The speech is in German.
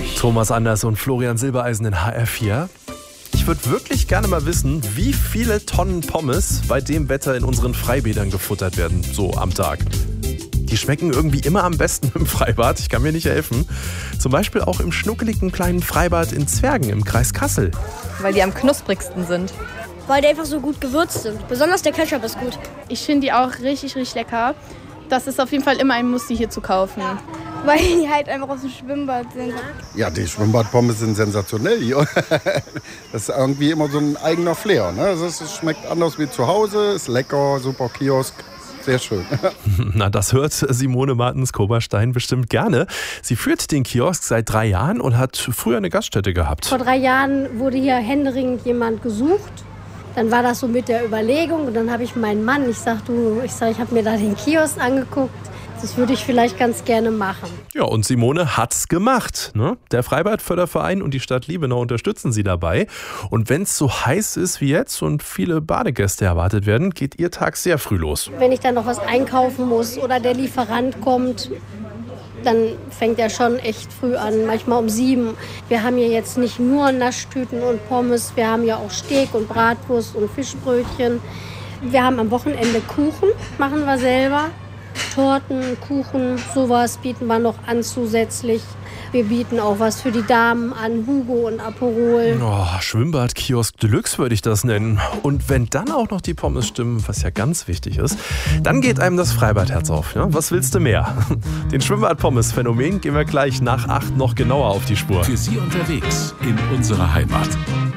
Thomas Anders und Florian Silbereisen in HR4. Ich würde wirklich gerne mal wissen, wie viele Tonnen Pommes bei dem Wetter in unseren Freibädern gefuttert werden, so am Tag. Die schmecken irgendwie immer am besten im Freibad, ich kann mir nicht helfen. Zum Beispiel auch im schnuckeligen kleinen Freibad in Zwergen im Kreis Kassel. Weil die am knusprigsten sind. Weil die einfach so gut gewürzt sind. Besonders der Ketchup ist gut. Ich finde die auch richtig, richtig lecker. Das ist auf jeden Fall immer ein Muss, die hier zu kaufen. Weil die halt einfach aus dem Schwimmbad sind. Ja, die Schwimmbadpommes sind sensationell hier. Das ist irgendwie immer so ein eigener Flair. Ne? Es schmeckt anders wie zu Hause, ist lecker, super Kiosk. Sehr schön. Na, das hört Simone Martens-Koberstein bestimmt gerne. Sie führt den Kiosk seit 3 Jahren und hat früher eine Gaststätte gehabt. Vor 3 Jahren wurde hier händeringend jemand gesucht. Dann war das so mit der Überlegung und dann habe ich meinen Mann, ich habe mir da den Kiosk angeguckt. Das würde ich vielleicht ganz gerne machen. Ja, und Simone hat's gemacht. Ne? Der Freibadförderverein und die Stadt Liebenau unterstützen sie dabei. Und wenn es so heiß ist wie jetzt und viele Badegäste erwartet werden, geht ihr Tag sehr früh los. Wenn ich dann noch was einkaufen muss oder der Lieferant kommt, dann fängt er schon echt früh an, manchmal um 7. Wir haben hier jetzt nicht nur Naschtüten und Pommes, wir haben ja auch Steak und Bratwurst und Fischbrötchen. Wir haben am Wochenende Kuchen, machen wir selber. Torten, Kuchen, sowas bieten wir noch an zusätzlich. Wir bieten auch was für die Damen an, Hugo und Aperol. Oh, Schwimmbad-Kiosk Deluxe würde ich das nennen. Und wenn dann auch noch die Pommes stimmen, was ja ganz wichtig ist, dann geht einem das Freibadherz auf. Ja? Was willst du mehr? Den Schwimmbad-Pommes-Phänomen gehen wir gleich nach 8 noch genauer auf die Spur. Für Sie unterwegs in unserer Heimat.